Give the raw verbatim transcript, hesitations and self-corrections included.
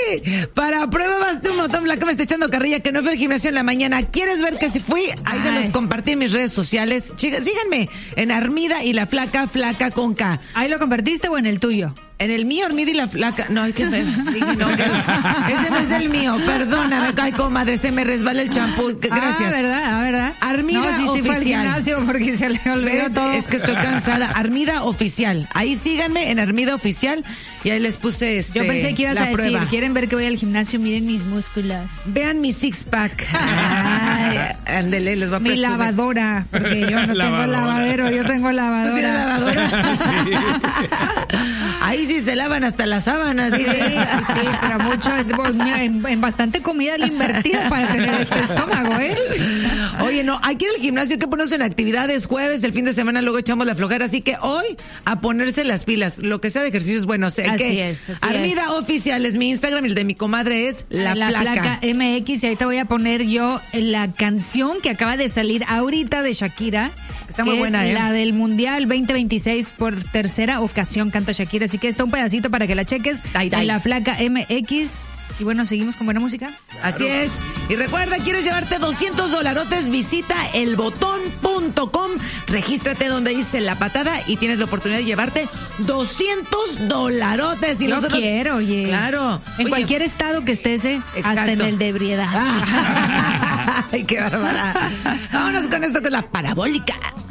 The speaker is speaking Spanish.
para prueba vas tú, Motón Blanca, me está echando carrilla que no fue al gimnasio en la mañana. ¿Quieres ver que si fui? Ahí Ay. se los compartí en mis redes sociales. Chica, síganme en Armida y la Flaca, Flaca con K. ¿Ahí lo compartiste o en el tuyo? En el mío, Armida y la Flaca. No, hay que ver. No, que, ese no es el mío. Perdóname, ay, comadre, se me resbala el champú. Gracias. Ah, ¿verdad? Ah, ¿verdad? Armida no, sí, sí Oficial. Fue al gimnasio porque se le olvidó es, todo. Es que estoy cansada. Armida Oficial. Ahí síganme en Armida Oficial. Y ahí les puse este, Yo pensé que ibas la a decir, prueba. ¿quieren ver que voy al gimnasio? Miren mis músculos. Vean mi six pack. Ay, ándele, les voy a Mi presumir. lavadora, porque yo no tengo lavadero, yo tengo lavadora. ¿Tú tienes lavadora? Sí. Ahí sí se lavan hasta las sábanas, dice. Sí, sí, pero mucho, en, en bastante comida le he invertido para tener este estómago, ¿eh? Oye, no, aquí en el gimnasio hay que ponerse en actividades, jueves, el fin de semana luego echamos la flojera, así que hoy a ponerse las pilas, lo que sea de ejercicio es bueno, sé así que es, así Armida es. Oficial es mi Instagram y el de mi comadre es La, la Flaca. Flaca M X, y ahorita voy a poner yo la canción que acaba de salir ahorita de Shakira. Está muy que buena, es ¿eh? La del Mundial veinte veintiséis, por tercera ocasión canta Shakira, así que está un pedacito para que la cheques. Ay, ay. En La Flaca M X. Y bueno, seguimos con buena música. Así es. Y recuerda, ¿quieres llevarte doscientos dolarotes? Visita el botón punto com, regístrate donde dice La Patada y tienes la oportunidad de llevarte doscientos dolarotes. Y Yo nosotros, quiero, oye. Claro. En Oye, cualquier estado que estés, eh, hasta en exacto. el de ebriedad. Ay, qué bárbara. Vámonos con esto que es la parabólica.